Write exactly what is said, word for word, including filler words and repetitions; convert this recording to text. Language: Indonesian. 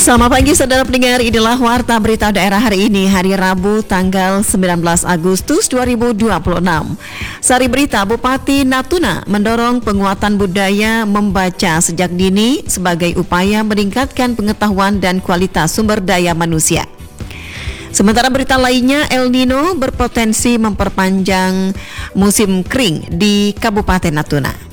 Selamat pagi saudara pendengar, inilah Warta Berita Daerah hari ini, hari Rabu tanggal sembilan belas Agustus dua ribu dua puluh enam. Sari berita, Bupati Natuna mendorong penguatan budaya membaca sejak dini sebagai upaya meningkatkan pengetahuan dan kualitas sumber daya manusia. Sementara berita lainnya, El Nino berpotensi memperpanjang musim kering di Kabupaten Natuna.